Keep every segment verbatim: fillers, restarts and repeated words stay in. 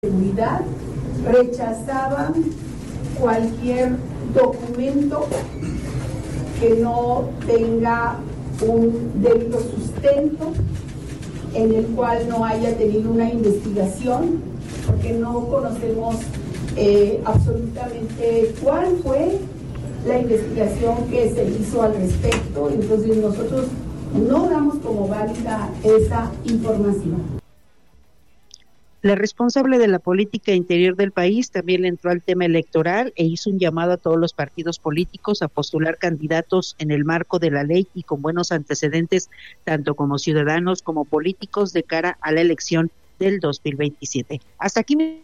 seguridad rechazaban cualquier documento que no tenga un debido sustento, en el cual no haya tenido una investigación, porque no conocemos eh, absolutamente cuál fue la investigación que se hizo al respecto. Entonces nosotros no damos como válida esa información. La responsable de la política interior del país también le entró al tema electoral e hizo un llamado a todos los partidos políticos a postular candidatos en el marco de la ley y con buenos antecedentes, tanto como ciudadanos como políticos, de cara a la elección del dos mil veintisiete. Hasta aquí mi...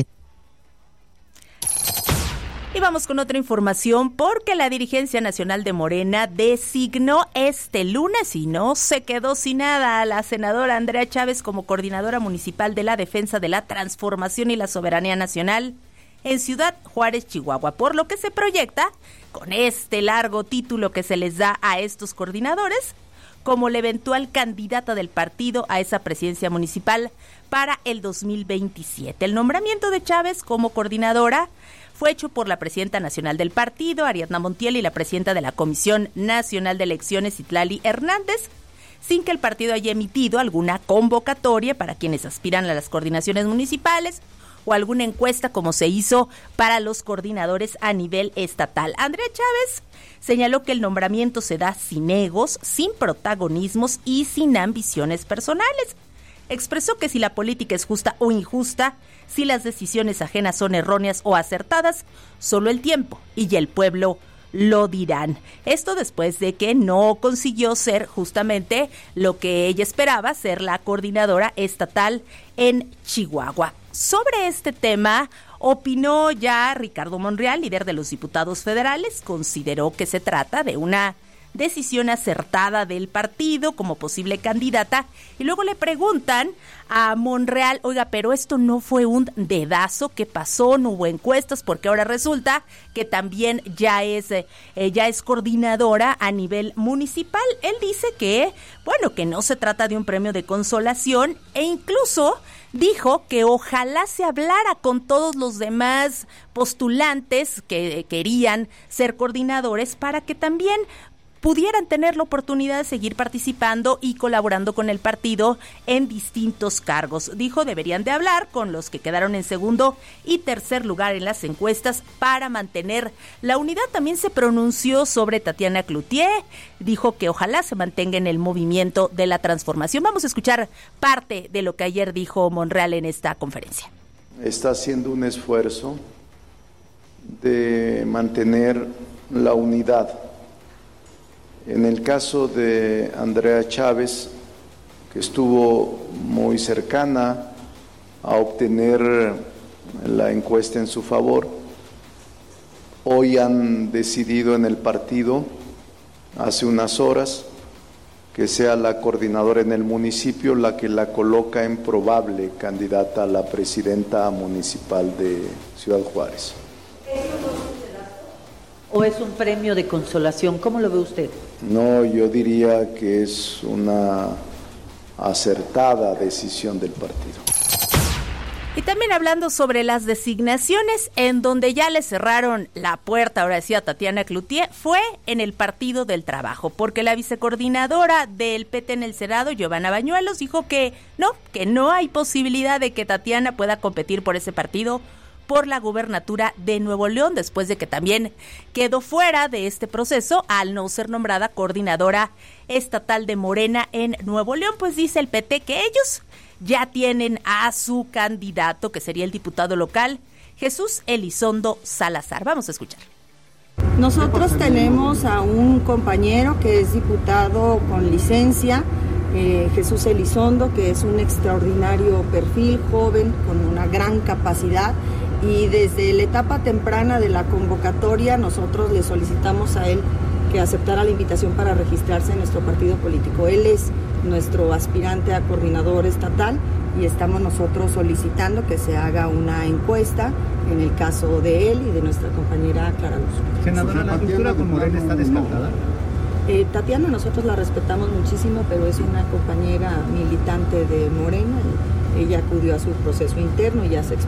Y vamos con otra información, porque la dirigencia nacional de Morena designó este lunes, y no se quedó sin nada, a la senadora Andrea Chávez como coordinadora municipal de la defensa de la transformación y la soberanía nacional en Ciudad Juárez, Chihuahua, por lo que se proyecta, con este largo título que se les da a estos coordinadores, como la eventual candidata del partido a esa presidencia municipal para el dos mil veintisiete. El nombramiento de Chávez como coordinadora fue hecho por la presidenta nacional del partido, Ariadna Montiel, y la presidenta de la Comisión Nacional de Elecciones, Citlali Hernández, sin que el partido haya emitido alguna convocatoria para quienes aspiran a las coordinaciones municipales o alguna encuesta como se hizo para los coordinadores a nivel estatal. Andrea Chávez señaló que el nombramiento se da sin egos, sin protagonismos y sin ambiciones personales. Expresó que si la política es justa o injusta, si las decisiones ajenas son erróneas o acertadas, solo el tiempo y el pueblo lo dirán. Esto después de que no consiguió ser justamente lo que ella esperaba, ser la coordinadora estatal en Chihuahua. Sobre este tema opinó ya Ricardo Monreal, líder de los diputados federales. Consideró que se trata de una decisión acertada del partido como posible candidata, y luego le preguntan a Monreal, oiga, pero esto no fue un dedazo, ¿qué pasó? No hubo encuestas, porque ahora resulta que también ya es eh, ya es coordinadora a nivel municipal. Él dice que, bueno, que no se trata de un premio de consolación, e incluso dijo que ojalá se hablara con todos los demás postulantes que querían ser coordinadores para que también pudieran tener la oportunidad de seguir participando y colaborando con el partido en distintos cargos. Dijo, deberían de hablar con los que quedaron en segundo y tercer lugar en las encuestas para mantener la unidad. También se pronunció sobre Tatiana Cloutier, dijo que ojalá se mantenga en el movimiento de la transformación. Vamos a escuchar parte de lo que ayer dijo Monreal en esta conferencia. Está haciendo un esfuerzo de mantener la unidad. En el caso de Andrea Chávez, que estuvo muy cercana a obtener la encuesta en su favor, hoy han decidido en el partido, hace unas horas, que sea la coordinadora en el municipio la que la coloca en probable candidata a la presidenta municipal de Ciudad Juárez. ¿O es un premio de consolación? ¿Cómo lo ve usted? No, yo diría que es una acertada decisión del partido. Y también hablando sobre las designaciones, en donde ya le cerraron la puerta, ahora decía Tatiana Cloutier, fue en el Partido del Trabajo, porque la vicecoordinadora del P T en el Senado, Giovanna Bañuelos, dijo que no, que no hay posibilidad de que Tatiana pueda competir por ese partido por la gubernatura de Nuevo León, después de que también quedó fuera de este proceso al no ser nombrada coordinadora estatal de Morena en Nuevo León. Pues dice el P T que ellos ya tienen a su candidato, que sería el diputado local, Jesús Elizondo Salazar. Vamos a escuchar. Nosotros tenemos a un compañero que es diputado con licencia, eh, Jesús Elizondo, que es un extraordinario perfil, joven, con una gran capacidad. Y desde la etapa temprana de la convocatoria nosotros le solicitamos a él que aceptara la invitación para registrarse en nuestro partido político. Él es nuestro aspirante a coordinador estatal y estamos nosotros solicitando que se haga una encuesta en el caso de él y de nuestra compañera Clara Luz. Senadora, ¿la ruptura con Morena está descartada? Eh, Tatiana nosotros la respetamos muchísimo, pero es una compañera militante de Morena y ella acudió a su proceso interno y ya se expresó.